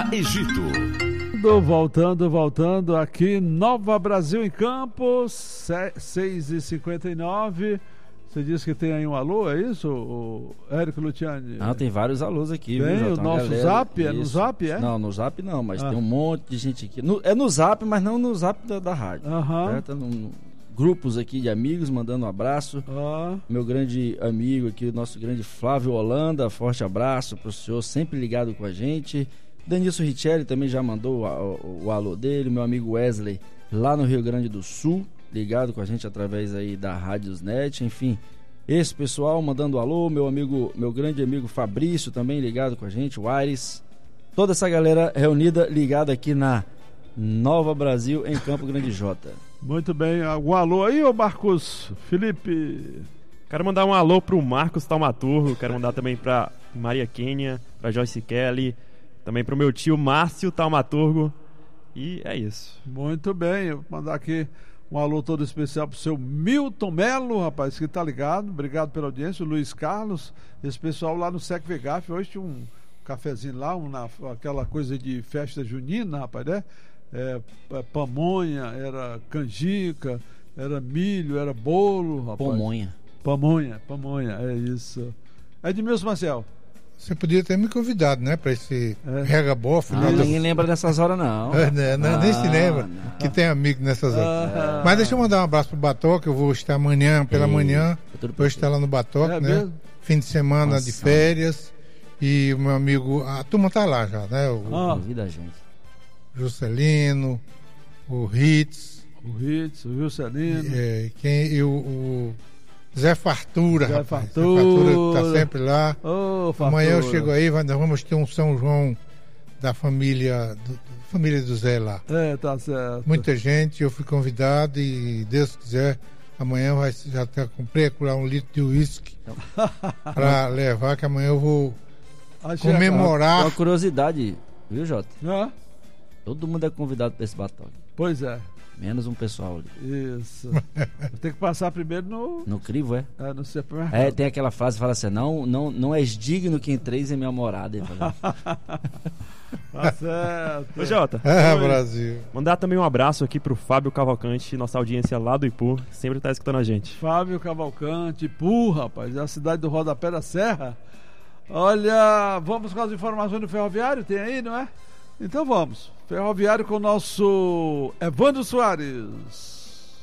Egito. Voltando aqui, Nova Brasil em Campos, 6h59. Você disse que tem aí um alô, é isso, o Érico Luciani? Não, tem vários alôs aqui. Tem viu, o nosso galera, Zap? isso. É no Zap, é? Não, no Zap não, mas tem um monte de gente aqui. É no Zap, mas não no Zap da rádio. Certo? Grupos aqui de amigos mandando um abraço. Meu grande amigo aqui, o nosso grande Flávio Holanda, forte abraço pro senhor, sempre ligado com a gente. Denilson Richelli também já mandou o alô dele. Meu amigo Wesley, lá no Rio Grande do Sul, ligado com a gente através aí da Rádiosnet. Enfim, esse pessoal mandando alô. Meu grande amigo Fabrício também ligado com a gente, o Aires. Toda essa galera reunida, ligada aqui na Nova Brasil, em Campo Grande Jota. Muito bem, algum alô aí, ô Marcos Felipe? Quero mandar um alô pro Marcos Taumaturgo, quero mandar também pra Maria Kênia, pra Joyce Kelly, também pro meu tio Márcio Taumaturgo, e é isso. Muito bem, eu vou mandar aqui um alô todo especial pro seu Milton Melo, rapaz, que tá ligado, obrigado pela audiência, o Luiz Carlos, esse pessoal lá no Sec Vegaf, hoje tinha um cafezinho lá, aquela coisa de festa junina, rapaz, né? Pamonha, era canjica, era milho, era bolo, rapaz. Pamonha, é isso. Edmilson Marcel. Você podia ter me convidado, né, para esse rega-bofe. Ninguém lembra dessas horas, não. Nem se lembra que tem amigo nessas horas. Mas deixa eu mandar um abraço pro Batoque, eu vou estar amanhã, pela manhã, vou estar lá no Batoque, né? Mesmo? Fim de semana de férias. E o meu amigo, a turma tá lá já, né? Convida a gente. Juscelino, o Ritz, o Juscelino, o Zé Fartura, Zé Fartura que tá sempre lá. Amanhã eu chego aí, nós vamos ter um São João da família do Zé lá. Tá certo. Muita gente, eu fui convidado e Deus quiser, amanhã já comprei lá 1 litro de uísque para levar, que amanhã eu vou comemorar. Uma curiosidade, viu, Jota? Todo mundo é convidado para esse batoque. Pois é. Menos um pessoal ali. Isso. Tem que passar primeiro no crivo, no supermercado. Tem aquela frase que fala assim: não és digno que entreis em minha morada. Tá certo. Ô, Jota. Brasil. Mandar também um abraço aqui pro Fábio Cavalcante, nossa audiência lá do Ipu, sempre tá escutando a gente. Fábio Cavalcante, Ipu, rapaz, é a cidade do Rodapé da Serra. Olha, vamos com as informações do ferroviário? Tem aí, não é? Então vamos. Ferroviário com o nosso Evandro Soares.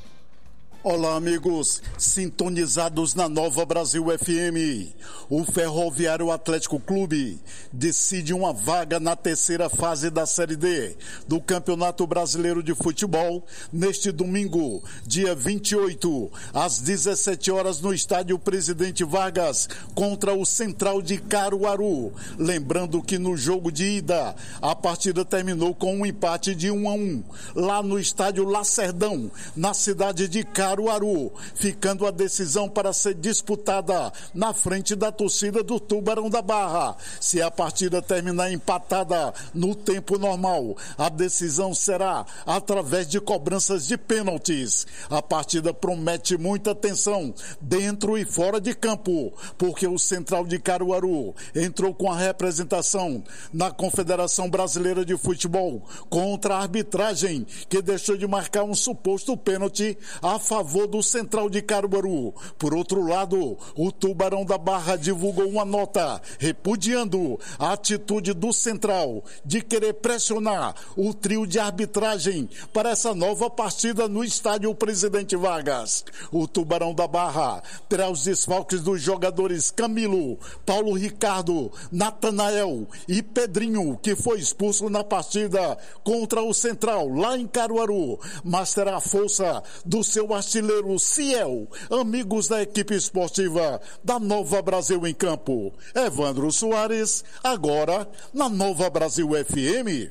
Olá, amigos, sintonizados na Nova Brasil FM. O Ferroviário Atlético Clube decide uma vaga na 3ª fase da Série D do Campeonato Brasileiro de Futebol neste domingo, dia 28, às 17 horas no estádio Presidente Vargas, contra o Central de Caruaru. Lembrando que no jogo de ida, a partida terminou com um empate de 1-1, lá no estádio Lacerdão, na cidade de Caruaru, ficando a decisão para ser disputada na frente da torcida do Tubarão da Barra. Se a partida terminar empatada no tempo normal, a decisão será através de cobranças de pênaltis. A partida promete muita tensão dentro e fora de campo, porque o Central de Caruaru entrou com a representação na Confederação Brasileira de Futebol contra a arbitragem, que deixou de marcar um suposto pênalti a favor do Central de Caruaru. Por outro lado, o Tubarão da Barra divulgou uma nota repudiando a atitude do Central de querer pressionar o trio de arbitragem para essa nova partida no estádio Presidente Vargas. O Tubarão da Barra terá os desfalques dos jogadores Camilo, Paulo Ricardo, Natanael e Pedrinho, que foi expulso na partida contra o Central lá em Caruaru, mas terá a força do seu artilheiro Ciel, amigos da equipe esportiva da Nova Brasil em Campo. Evandro Soares, agora na Nova Brasil FM.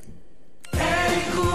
Érico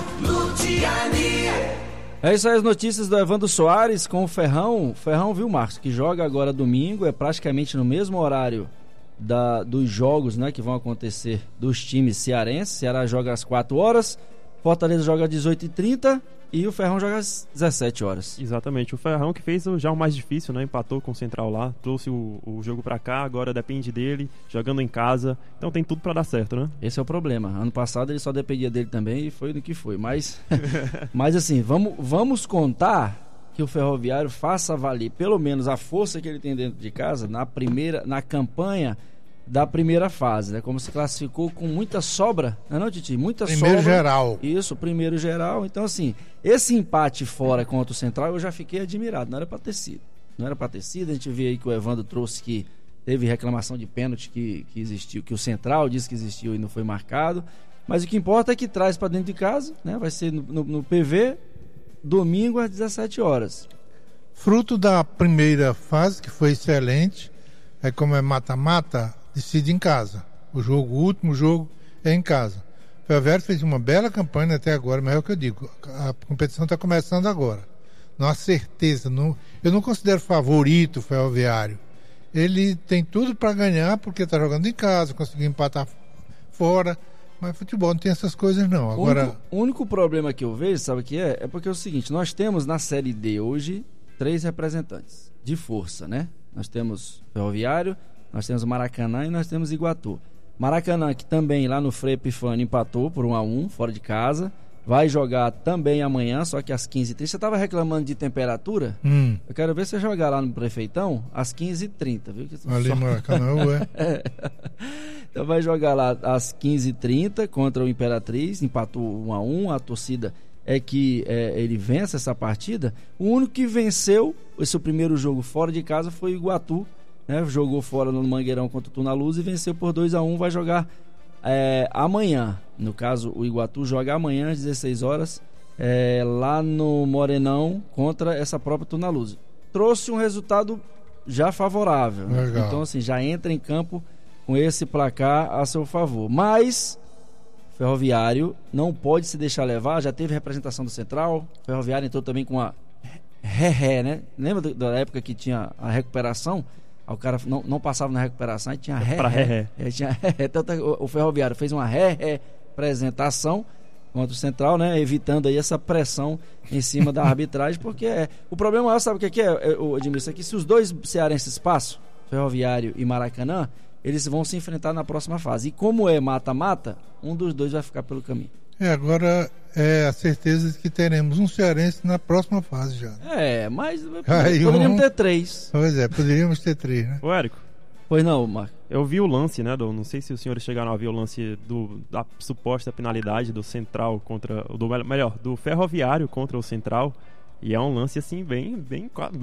Luciani. É isso aí, as notícias do Evandro Soares com o Ferrão. Ferrão, viu, Marcos, que joga agora domingo, é praticamente no mesmo horário dos jogos, né, que vão acontecer dos times cearenses. Ceará joga às 4 horas, Fortaleza joga às 18h30 e o Ferrão joga às 17 horas. Exatamente, o Ferrão que fez já o mais difícil, né? Empatou com o Central lá, trouxe o jogo pra cá, agora depende dele, jogando em casa, então tem tudo pra dar certo, né? Esse é o problema. Ano passado ele só dependia dele também e foi no que foi, mas assim, vamos contar que o Ferroviário faça valer pelo menos a força que ele tem dentro de casa na campanha da primeira fase, né? Como se classificou com muita sobra, não é não, Titi? Muita primeiro sobra. Geral. Isso, primeiro geral. Então, assim, esse empate fora contra o Central, eu já fiquei admirado. Não era pra ter sido. A gente vê aí que o Evandro trouxe que teve reclamação de pênalti que existiu, que o Central disse que existiu e não foi marcado. Mas o que importa é que traz pra dentro de casa, né? Vai ser no PV, domingo às 17 horas. Fruto da primeira fase, que foi excelente, como é mata-mata, decide em casa. O último jogo é em casa. O Ferroviário fez uma bela campanha até agora, mas é o que eu digo, a competição está começando agora. Não há certeza, eu não considero favorito o Ferroviário. Ele tem tudo para ganhar, porque está jogando em casa, conseguiu empatar fora, mas futebol não tem essas coisas não. Agora... O único problema que eu vejo, sabe o que é? É porque é o seguinte, nós temos na Série D hoje 3 representantes de força, né? Nós temos Ferroviário, nós temos Maracanã e nós temos Iguatu. Maracanã, que também lá no Frei Epifânio empatou por 1-1, fora de casa. Vai jogar também amanhã, só que às 15h30. Você estava reclamando de temperatura? Eu quero ver você jogar lá no Prefeitão às 15h30, viu? Ali Maracanã, ué. Então vai jogar lá às 15h30 contra o Imperatriz, empatou 1-1, a torcida é que ele vence essa partida. O único que venceu esse primeiro jogo fora de casa foi o Iguatu, né? Jogou fora no Mangueirão contra o Tunaluz e venceu por 2-1, vai jogar amanhã. No caso, o Iguatu joga amanhã às 16 horas lá no Morenão contra essa própria Tunaluz. Trouxe um resultado já favorável, né? Então assim, já entra em campo com esse placar a seu favor, mas Ferroviário não pode se deixar levar. Já teve representação do Central, Ferroviário entrou também com a né? Lembra da época que tinha a recuperação? O cara não passava na recuperação e tinha Então, o Ferroviário fez uma representação contra o Central, né? Evitando aí essa pressão em cima da arbitragem, porque o problema maior, sabe o que é, Edmilson? É que se os dois cearenses passam, Ferroviário e Maracanã, eles vão se enfrentar na próxima fase. E como é mata-mata, um dos dois vai ficar pelo caminho. Agora é a certeza de que teremos um cearense na próxima fase já. Mas poderíamos ter 3. Pois poderíamos ter 3, né? Ô, Érico. Pois não, Marco. Eu vi o lance, né? Não sei se os senhores chegaram a ver o lance da suposta penalidade do Central contra... do Ferroviário contra o Central. E é um lance, assim, bem